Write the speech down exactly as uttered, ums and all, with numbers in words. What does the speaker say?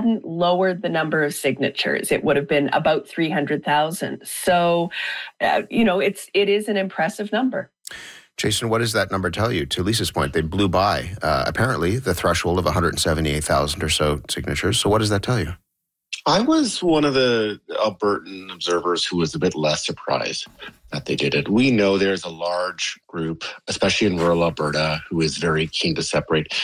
hadn't lowered the number of signatures, it would have been about three hundred thousand. So, uh, you know, it's it is an impressive number. Jason, what does that number tell you? To Lisa's point, they blew by, uh, apparently, the threshold of one hundred seventy-eight thousand or so signatures. So what does that tell you? I was one of the Albertan observers who was a bit less surprised that they did it. We know there's a large group, especially in rural Alberta, who is very keen to separate.